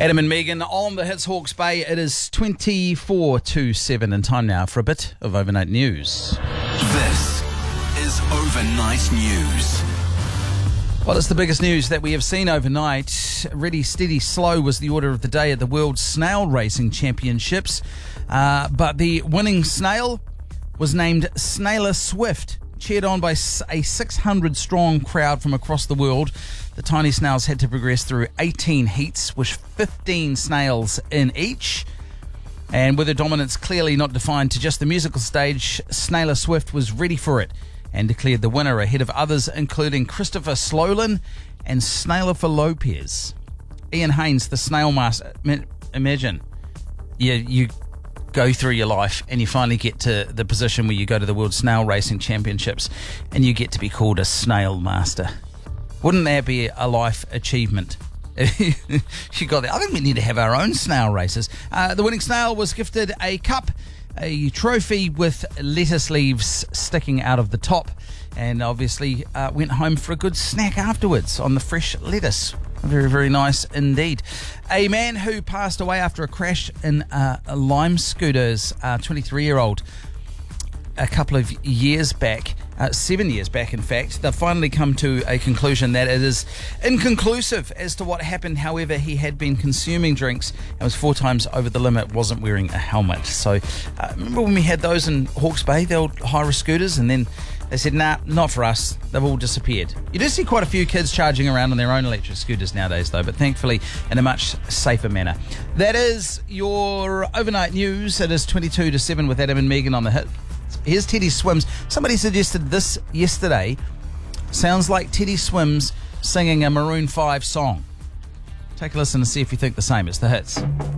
Adam and Megan on the Hits Hawke's Bay. It is 24 to 7 and time now for a bit of overnight news. This is Overnight News. Well, it's the biggest news that we have seen overnight. Ready, steady, slow was the order of the day at the World Snail Racing Championships. But the winning snail was named Snailer Swift, cheered on by a 600-strong crowd from across the world. The tiny snails had to progress through 18 heats, with 15 snails in each. And with her dominance clearly not defined to just the musical stage, Snailer Swift was ready for it and declared the winner ahead of others, including Christopher Slolin and Snailer Lopez. Ian Haynes, the snail master. Imagine, you go through your life and you finally get to the position where you go to the World Snail Racing Championships and you get to be called a snail master. Wouldn't that be a life achievement? She got there. I think we need to have our own snail races. The winning snail was gifted a cup, a trophy with lettuce leaves sticking out of the top, and obviously went home for a good snack afterwards on the fresh lettuce. Very, very nice indeed. A man who passed away after a crash in Lime Scooters, 23-year-old, a couple of years back, 7 years back in fact. They've finally come to a conclusion that it is inconclusive as to what happened. However, he had been consuming drinks and was 4 times over the limit, wasn't wearing a helmet. So remember when we had those in Hawke's Bay, the old high-risk scooters, and then they said, nah, not for us. They've all disappeared. You do see quite a few kids charging around on their own electric scooters nowadays, though, but thankfully in a much safer manner. That is your overnight news. It is 22 to 7 with Adam and Megan on the Hit. Here's Teddy Swims. Somebody suggested this yesterday. Sounds like Teddy Swims singing a Maroon 5 song. Take a listen and see if you think the same. It's the Hits.